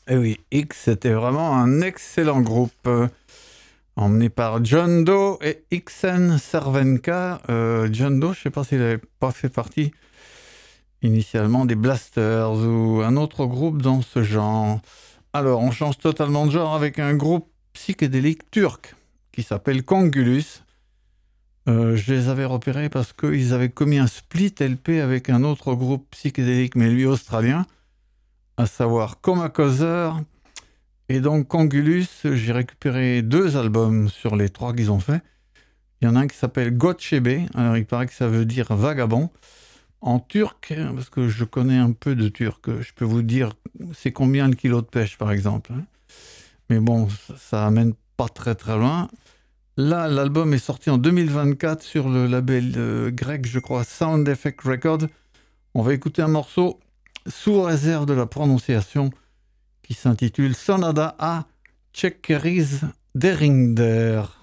Et oui, X, c'était vraiment un excellent groupe, emmené par John Doe et Ixen Cervenka. John Doe, je ne sais pas s'il n'avait pas fait partie initialement des Blasters ou un autre groupe dans ce genre. Alors, on change totalement de genre avec un groupe psychédélique turc qui s'appelle Congulus. Je les avais repérés parce qu'ils avaient commis un split LP avec un autre groupe psychédélique, mais lui australien, à savoir Coma Causer. Et donc, Congulus, j'ai récupéré 2 albums sur les 3 qu'ils ont fait. Il y en a un qui s'appelle Göçebe, alors il paraît que ça veut dire vagabond. En turc, parce que je connais un peu de turc, je peux vous dire c'est combien le kilo de pêche, par exemple. Mais bon, ça amène pas très très loin. Là, l'album est sorti en 2024 sur le label grec, je crois, Sound Effect Records. On va écouter un morceau sous réserve de la prononciation qui s'intitule Sonada a Çekeriz Derinder.